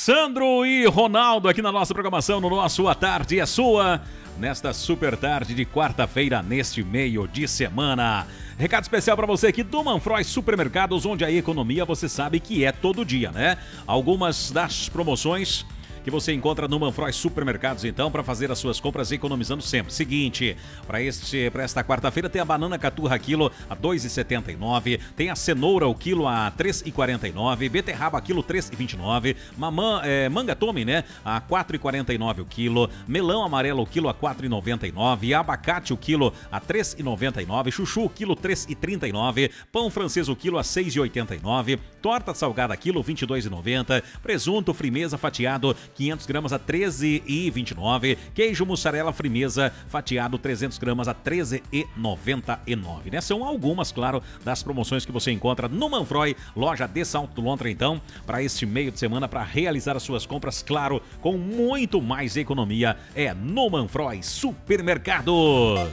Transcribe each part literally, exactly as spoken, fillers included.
Sandro e Ronaldo aqui na nossa programação, no nosso A Tarde é Sua, nesta super tarde de quarta-feira, neste meio de semana. Recado especial para você aqui do Manfroy Supermercados, onde a economia você sabe que é todo dia, né? Algumas das promoções que você encontra no Manfroy Supermercados, então, para fazer as suas compras economizando sempre. Seguinte, para este, para esta quarta-feira tem a banana caturra quilo a dois reais e setenta e nove centavos, tem a cenoura o quilo a três reais e quarenta e nove centavos, beterraba quilo três reais e vinte e nove centavos, mamã, é, manga tome, né, a quatro reais e quarenta e nove centavos o quilo, melão amarelo o quilo a quatro reais e noventa e nove centavos, abacate o quilo a três reais e noventa e nove centavos, chuchu o quilo três reais e trinta e nove centavos, pão francês o quilo a seis reais e oitenta e nove centavos, torta salgada quilo vinte e dois reais e noventa centavos, presunto frimeza fatiado quinhentos gramas a treze reais e vinte e nove centavos, queijo mussarela frimeza fatiado trezentos gramas a treze reais e noventa e nove centavos, né? São algumas, claro, das promoções que você encontra no Manfroy, loja de Salto do Lontra, então, para este meio de semana, para realizar as suas compras, claro, com muito mais economia, é no Manfroy Supermercados.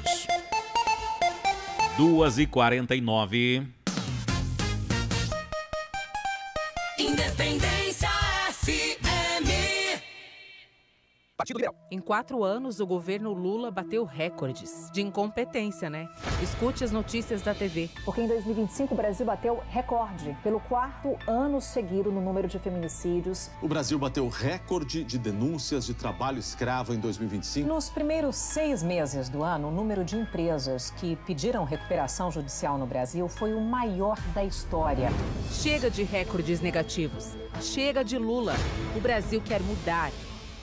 duas e quarenta e nove. Independência F M. Em quatro anos, o governo Lula bateu recordes de incompetência, né? Escute as notícias da T V. Porque em dois mil e vinte e cinco o Brasil bateu recorde pelo quarto ano seguido no número de feminicídios. O Brasil bateu recorde de denúncias de trabalho escravo em dois mil e vinte e cinco. Nos primeiros seis meses do ano, o número de empresas que pediram recuperação judicial no Brasil foi o maior da história. Chega de recordes negativos. Chega de Lula. O Brasil quer mudar.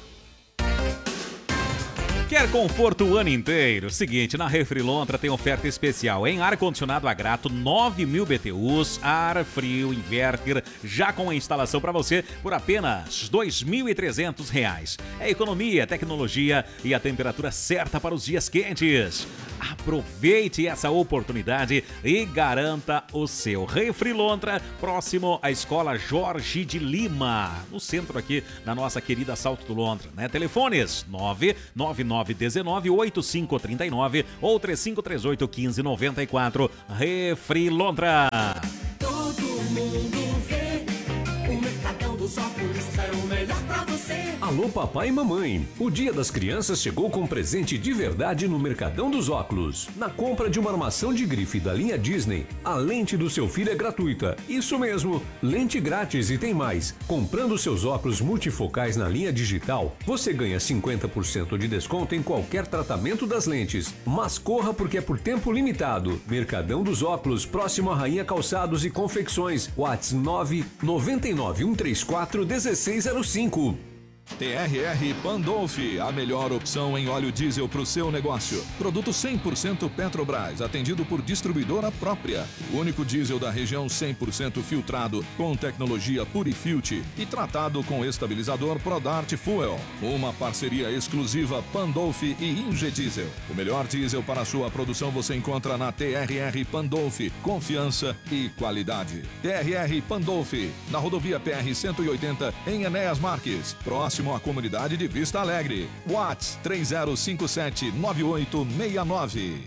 Quer conforto o ano inteiro? Seguinte, na Refrilontra tem oferta especial em ar-condicionado a grato, nove mil B T Us, ar frio, inverter, já com a instalação para você por apenas dois mil e trezentos reais. É economia, tecnologia e a temperatura certa para os dias quentes. Aproveite essa oportunidade e garanta o seu. Refrilontra, próximo à Escola Jorge de Lima, no centro aqui da nossa querida Salto do Lontra, né? Telefones nove nove nove um nove oito cinco três nove ou três cinco três oito um cinco nove quatro. Refrilontra. Todo mundo vê, o Mercadão dos Óculos é o melhor pra você. Alô, papai e mamãe. O Dia das Crianças chegou com presente de verdade no Mercadão dos Óculos. Na compra de uma armação de grife da linha Disney, a lente do seu filho é gratuita. Isso mesmo, lente grátis e tem mais. Comprando seus óculos multifocais na linha digital, você ganha cinquenta por cento de desconto em qualquer tratamento das lentes. Mas corra porque é por tempo limitado. Mercadão dos Óculos, próximo a Rainha Calçados e Confecções. WhatsApp nove nove nove um três quatro um seis zero cinco. T R R Pandolfi, a melhor opção em óleo diesel para o seu negócio. Produto cem por cento Petrobras, atendido por distribuidora própria. O único diesel da região cem por cento filtrado, com tecnologia Purifilt e tratado com estabilizador Prodart Fuel. Uma parceria exclusiva Pandolfi e Ingediesel. O melhor diesel para a sua produção você encontra na T R R Pandolfi. Confiança e qualidade. T R R Pandolfi, na rodovia P R cento e oitenta, em Enéas Marques. Próximo à comunidade de Vista Alegre. WhatsApp três zero cinco sete nove oito seis nove.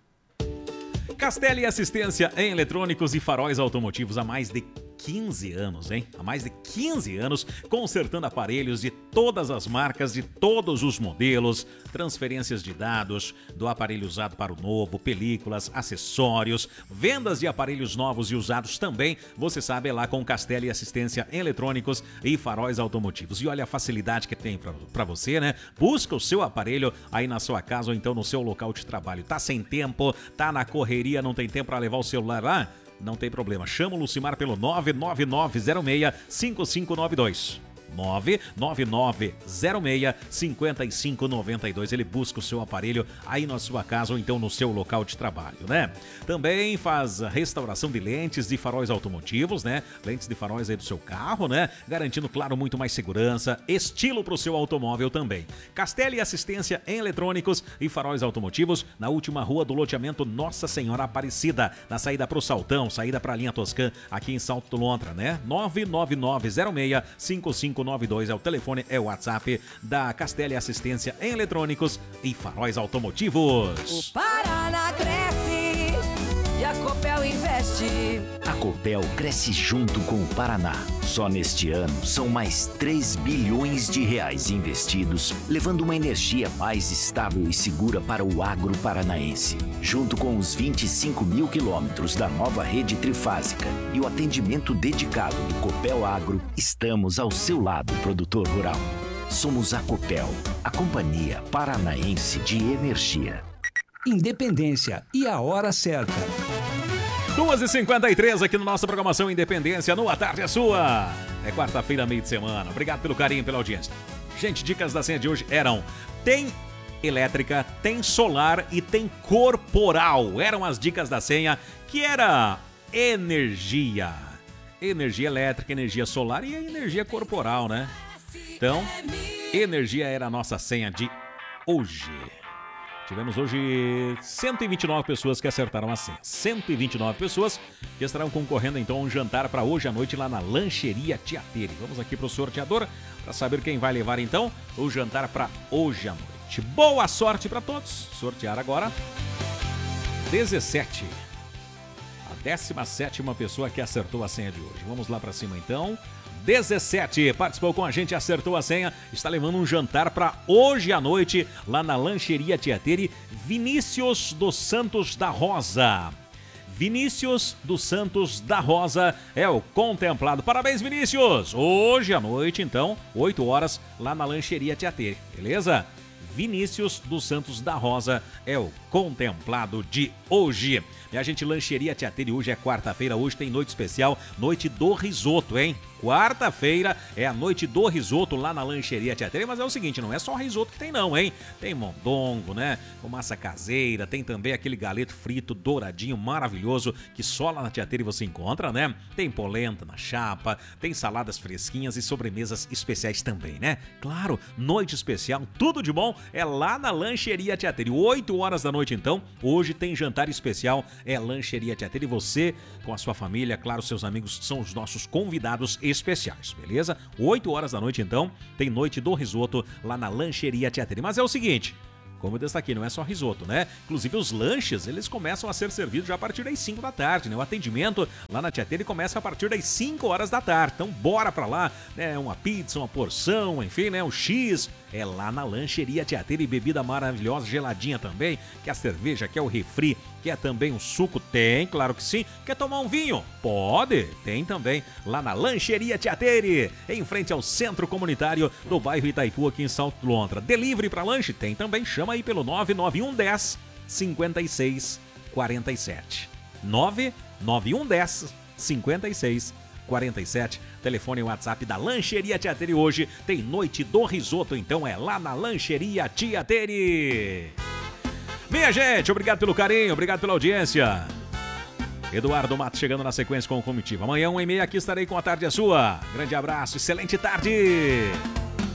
Castelli Assistência em Eletrônicos e Faróis Automotivos há mais de quinze anos, hein? Há mais de quinze anos, consertando aparelhos de todas as marcas, de todos os modelos, transferências de dados do aparelho usado para o novo, películas, acessórios, vendas de aparelhos novos e usados também, você sabe, é lá com Castelli Assistência em Eletrônicos e Faróis Automotivos. E olha a facilidade que tem para você, né? Busca o seu aparelho aí na sua casa ou então no seu local de trabalho. Tá sem tempo, tá na correria, não tem tempo para levar o celular lá? Não tem problema, chama o Lucimar pelo nove nove nove zero seis cinco cinco nove dois. nove nove nove zero seis cinco cinco nove dois. Ele busca o seu aparelho aí na sua casa ou então no seu local de trabalho, né? Também faz restauração de lentes de faróis automotivos, né? Lentes de faróis aí do seu carro, né? Garantindo, claro, muito mais segurança, estilo para o seu automóvel também. Castelli Assistência em Eletrônicos e Faróis Automotivos, na última rua do loteamento Nossa Senhora Aparecida, na saída para o Saltão, saída para a linha Toscã, aqui em Salto do Lontra, né? nove nove nove zero seis cinco cinco nove dois é o telefone, é o WhatsApp da Castelli Assistência em Eletrônicos e Faróis Automotivos. O Paraná cresce e a Copel investe. A Copel cresce junto com o Paraná. Só neste ano são mais três bilhões de reais investidos, levando uma energia mais estável e segura para o agro paranaense. Junto com os vinte e cinco mil quilômetros da nova rede trifásica e o atendimento dedicado do Copel Agro, estamos ao seu lado, produtor rural. Somos a Copel, a Companhia Paranaense de Energia. Independência e a hora certa. duas e cinquenta e três aqui na nossa programação Independência, no A Tarde é Sua. É quarta-feira, meio de semana. Obrigado pelo carinho, pela audiência. Gente, dicas da senha de hoje eram: tem elétrica, tem solar e tem corporal. Eram as dicas da senha, que era energia. Energia elétrica, energia solar e energia corporal, né? Então, energia era a nossa senha de hoje. Tivemos hoje cento e vinte e nove pessoas que acertaram a senha. cento e vinte e nove pessoas que estarão concorrendo então a um jantar para hoje à noite lá na Lancheria Tiateri. Vamos aqui para o sorteador para saber quem vai levar então o jantar para hoje à noite. Boa sorte para todos. Sortear agora dezessete. A décima sétima pessoa que acertou a senha de hoje. Vamos lá para cima então. dezessete, participou com a gente, acertou a senha, está levando um jantar para hoje à noite lá na Lancheria Tiateri. Vinícius dos Santos da Rosa. Vinícius dos Santos da Rosa é o contemplado. Parabéns, Vinícius! Hoje à noite, então, oito horas, lá na Lancheria Tiateri, beleza? Vinícius dos Santos da Rosa é o contemplado de hoje. E a gente, Lancheria Tiateri, hoje é quarta-feira, hoje tem noite especial, noite do risoto, hein? Quarta-feira é a noite do risoto lá na Lancheria Tiateri, mas é o seguinte, não é só risoto que tem não, hein? Tem mondongo, né? Com massa caseira, tem também aquele galeto frito douradinho maravilhoso que só lá na Tiateri você encontra, né? Tem polenta na chapa, tem saladas fresquinhas e sobremesas especiais também, né? Claro, noite especial, tudo de bom é lá na Lancheria Tiateri. oito horas da noite então, hoje tem jantar especial, é Lancheria Tiateri. Você com a sua família, claro, seus amigos são os nossos convidados especiais, beleza? oito horas da noite então, tem noite do risoto lá na Lancheria Tiateri. Mas é o seguinte, como eu destaquei, não é só risoto, né? Inclusive os lanches, eles começam a ser servidos já a partir das cinco da tarde, né? O atendimento lá na Tiateri começa a partir das cinco horas da tarde. Então bora pra lá, né? Uma pizza, uma porção, enfim, né? Um X, é lá na Lancheria Tiateri. Bebida maravilhosa, geladinha também. Quer cerveja, quer o refri, quer também um suco? Tem, claro que sim. Quer tomar um vinho? Pode, tem também lá na Lancheria Tiateri, em frente ao Centro Comunitário do bairro Itaipu, aqui em Salto Lontra. Delivery para lanche? Tem também, chama aí pelo nove nove um um zero, cinco seis quatro sete. nove nove um um zero, cinco seis quatro sete. Telefone e WhatsApp da Lancheria Tiateri. Hoje tem noite do risoto, então é lá na Lancheria Tiateri. Minha gente, obrigado pelo carinho, obrigado pela audiência. Eduardo Matos chegando na sequência com o Comitiva. Amanhã, uma e meia, aqui estarei com A Tarde é Sua. Grande abraço, excelente tarde!